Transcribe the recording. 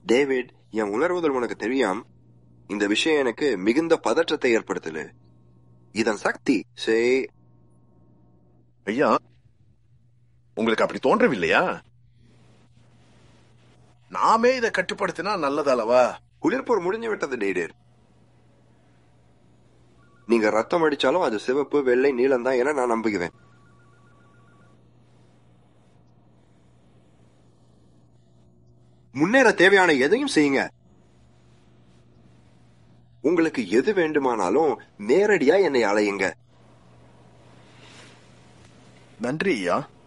David, என் உணர்வுகள் உனக்கு தெரியாம். இந்த விஷயம் எனக்கு மிகுந்த பதற்றத்தை ஏற்படுத்தல. இதன் சக்தி ஐயா, உங்களுக்கு அப்படி தோன்றவில்லையா? நாமே இதை கட்டுப்படுத்தினா நல்லதல்லவா? குளிர்போர் முடிஞ்சு விட்டது டேவிட். நீங்க ரத்தம் அடிச்சாலும் அது சிவப்பு, வெள்ளை, நீலம் தான் என நான் நம்புகிறேன். முன்னேற தேவையான எதையும் செய்யுங்க. உங்களுக்கு எது வேண்டுமானாலும் நேரடியா என்னை அழையுங்க. நன்றி ஐயா.